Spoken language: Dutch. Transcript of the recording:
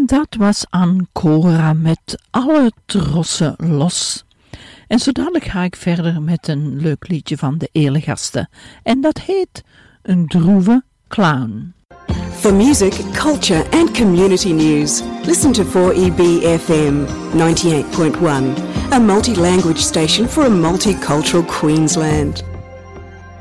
dat was Ancora met alle trossen los. En zo dadelijk ga ik verder met een leuk liedje van de Eelegasten. En dat heet Een droeve clown. For music, culture and community news, listen to 4EB FM 98.1, a multi-language station for a multicultural Queensland.